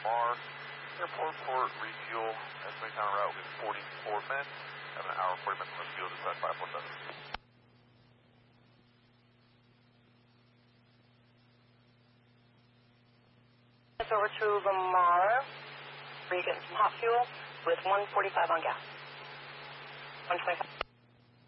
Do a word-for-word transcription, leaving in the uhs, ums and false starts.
Lamar. Airport port refuel. Estimated time route will be forty-four minutes. Have an hour, forty minutes on the field inside five four seven. It's over to Lamar. Where you getting some hot fuel with one forty-five on gas. one twenty-five.